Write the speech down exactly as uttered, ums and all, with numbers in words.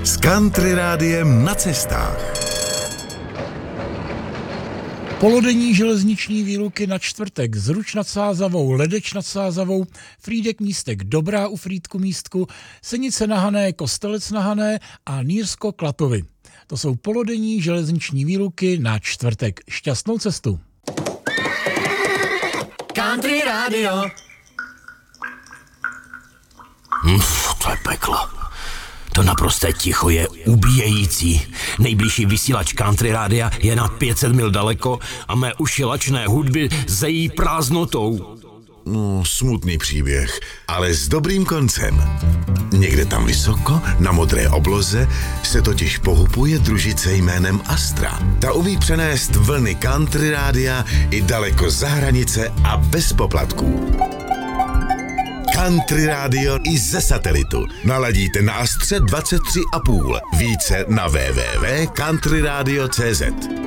S Country Rádiem na cestách. Polodenní železniční výluky na čtvrtek, Zruč nad Sázavou, Ledeč nad Sázavou, Frýdek Místek, Dobrá u Frýdku Místku, Senice na Hané, Kostelec na Hané a Nýrsko Klatovy. To jsou polodenní železniční výluky na čtvrtek. Šťastnou cestu. Country Radio. Uf, to je peklo. To naprosté ticho je ubíjející. Nejbližší vysílač Country Rádia je na pět set mil daleko a mé uši lačné hudby zejí prázdnotou. No, smutný příběh, ale s dobrým koncem. Někde tam vysoko, na modré obloze, se totiž pohupuje družice jménem Astra. Ta umí přenést vlny Country Rádia i daleko za hranice a bez poplatků. Country Radio i ze satelitu. Naladíte na Astře dvacet tři a půl. Více na w w w tečka country radio tečka c z.